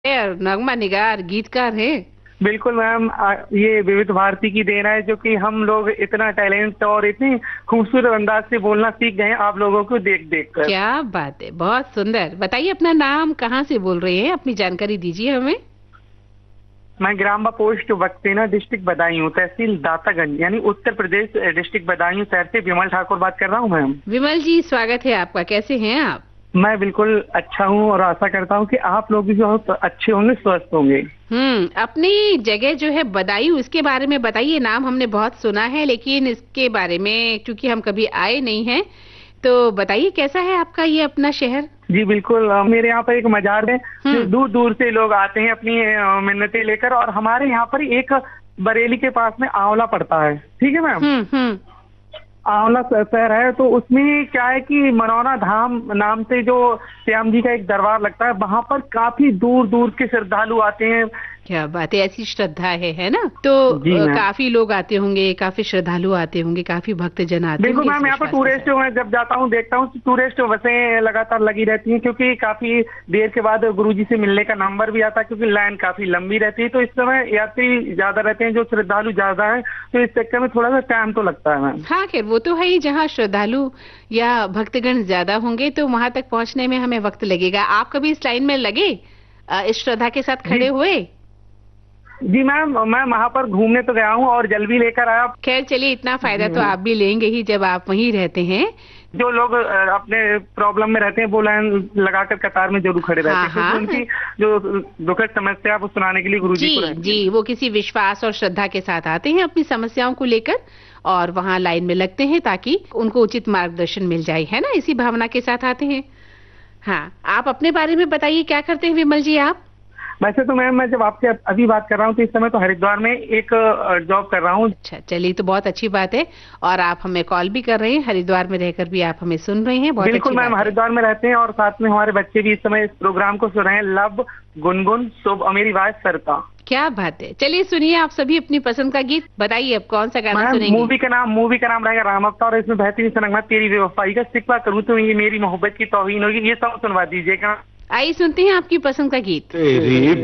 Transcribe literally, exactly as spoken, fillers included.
और नगमा निगार, गीतकार हैं। बिल्कुल मैम, आ, ये विविध भारती की देन है जो कि हम लोग इतना टैलेंट और इतनी खूबसूरत अंदाज से बोलना सीख गए हैं आप लोगों को देख देख कर। क्या बात है, बहुत सुंदर। बताइए अपना नाम, कहाँ से बोल रहे हैं, अपनी जानकारी दीजिए हमें। मैं ग्राम पोस्ट बक्सेना, डिस्ट्रिक्ट बदायूं, तहसील दातागंज, यानी उत्तर प्रदेश, डिस्ट्रिक्ट बदायूं शहर से विमल ठाकुर बात कर रहा हूँ मैम। विमल जी, स्वागत है आपका। कैसे हैं आप? मैं बिल्कुल अच्छा हूँ और आशा करता हूँ कि आप लोग भी बहुत अच्छे होंगे, स्वस्थ होंगे। हम्म अपनी जगह जो है बदायूं, इसके बारे में बताइए। नाम हमने बहुत सुना है, लेकिन इसके बारे में क्योंकि हम कभी आए नहीं हैं, तो बताइए कैसा है आपका ये अपना शहर। जी बिल्कुल, मेरे यहाँ पर एक मजार है जो दूर दूर से लोग आते हैं अपनी मिन्नतें लेकर, और हमारे यहाँ पर एक बरेली के पास में आंवला पड़ता है, ठीक है मैम। हम्म हम्म आंवला शहर है, तो उसमें क्या है कि मनौरा धाम नाम से जो श्याम जी का एक दरबार लगता है, वहाँ पर काफी दूर दूर के श्रद्धालु आते हैं। क्या बात है, ऐसी श्रद्धा है है ना। तो जी काफी लोग आते होंगे, काफी श्रद्धालु आते होंगे, काफी भक्त जन आते बिल्कुल होंगे। मैम, यहाँ पर टूरिस्ट मैं जब जाता हूँ देखता हूँ टूरिस्ट बसें लगातार लगी रहती हैं, क्योंकि काफी देर के बाद गुरुजी से मिलने का नंबर भी आता है, क्योंकि लाइन काफी लंबी रहती है। तो इस समय यात्री ज्यादा रहते हैं, जो श्रद्धालु ज्यादा है, तो इस चक्कर में थोड़ा सा टाइम तो लगता है मैम। हाँ खैर, वो तो है ही। जहाँ श्रद्धालु या भक्तगण ज्यादा होंगे तो वहां तक पहुंचने में हमें वक्त लगेगा। आप कभी इस लाइन में लगे, इस श्रद्धा के साथ खड़े हुए? जी मैम, मैं वहाँ पर घूमने तो गया हूँ और जल भी लेकर आया। खैर चलिए, इतना फायदा तो आप भी लेंगे ही जब आप वहीं रहते हैं। जो लोग अपने प्रॉब्लम में रहते हैं वो लाइन लगाकर कतार में जरूर खड़े रहते हैं, हाँ, क्योंकि उनकी जो दुखद समस्या वो सुनाने के लिए गुरुजी जी को रहती है। जी, वो किसी विश्वास और श्रद्धा के साथ आते हैं अपनी समस्याओं को लेकर, और वहाँ लाइन में लगते हैं ताकि उनको उचित मार्गदर्शन मिल जाए, है ना। इसी भावना के साथ आते हैं। हाँ, आप अपने बारे में बताइए, क्या करते हैं विमल जी आप? वैसे तो मैम, मैं जब आपसे अभी बात कर रहा हूँ तो इस समय तो हरिद्वार में एक जॉब कर रहा हूँ। अच्छा, चलिए तो बहुत अच्छी बात है। और आप हमें कॉल भी कर रहे हैं, हरिद्वार में रहकर भी आप हमें सुन रहे हैं, बहुत बिल्कुल मैम, हरिद्वार में रहते हैं और साथ में हमारे बच्चे भी इस समय इस प्रोग्राम को सुन रहे हैं। लव, गुनगुन, शुभ और मेरी वाइफ सरिता। क्या बात है। चलिए सुनिए आप सभी अपनी पसंद का गीत। बताइए अब कौन सा गाना सुनेंगे? मूवी का नाम मूवी का नाम रहेगा राम अवतार, और इसमें बेहतरीन सा नगमा तेरी बेवफाई का, सिकवा करूँ तो ये मेरी मोहब्बत की तौहीन होगी, ये सब सुनवा दीजिएगा। आइए सुनते हैं आपकी पसंद का गीत।